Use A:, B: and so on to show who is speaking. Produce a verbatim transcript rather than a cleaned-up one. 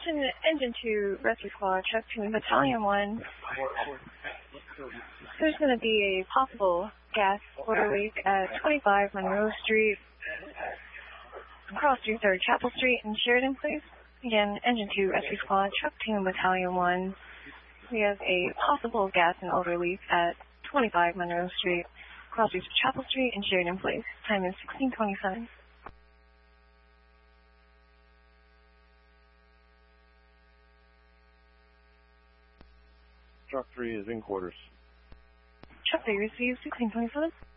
A: Attention Engine two Rescue Squad, Truck two, Battalion one. There's going to be a possible gas order leak at twenty-five Monroe Street, across three thirty Chapel Street in Sheridan, please. Again, Engine two Rescue Squad, Truck two, Battalion one. We have a possible gas and odor leak at twenty-five Monroe Street, across three thirty Chapel Street in Sheridan, please. Time is sixteen twenty-seven.
B: Truck three is in quarters.
A: Truck three receives sixteen twenty-seven.